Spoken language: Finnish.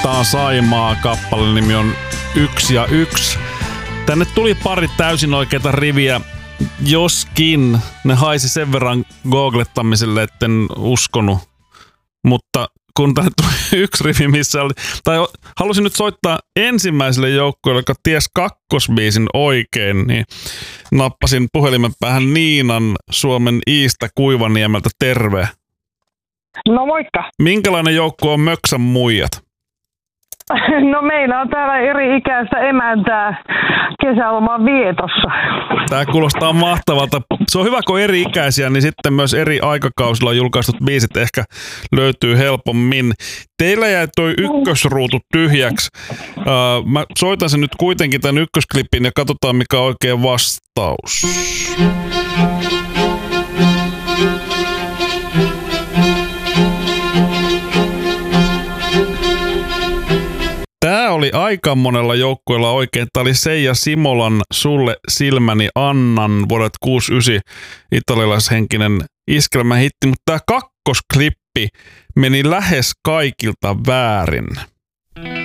Puhtaan Saimaa -kappalen nimi on 1 ja 1. Tänne tuli pari täysin oikeita riviä, joskin ne haisi sen verran googlettamiselle, etten uskonut. Mutta kun tänne tuli yksi rivi, missä oli, tai halusin nyt soittaa ensimmäiselle joukkueelle, joka ties kakkosbiisin oikein, niin nappasin puhelimen päähän Niinan Suomen Iistä Kuivaniemeltä. Terve. No moikka. Minkälainen joukkue on Möksän muijat? No meillä on täällä eri-ikäistä emäntää kesäloman vietossa. Tää kuulostaa mahtavalta. Se on hyvä, kun on eri-ikäisiä, niin sitten myös eri aikakausilla julkaistut biisit ehkä löytyy helpommin. Teillä jäi toi ykkösruutu tyhjäksi. Mä soitan sen nyt kuitenkin tämän ykkösklipin ja katsotaan, mikä on oikea vastaus. Tää oli aika monella joukkueella oikein. Tää oli Seija Simolan Sulle silmäni annan vuodet 69 italialaishenkinen iskelmähitti, mutta tää kakkosklippi meni lähes kaikilta väärin.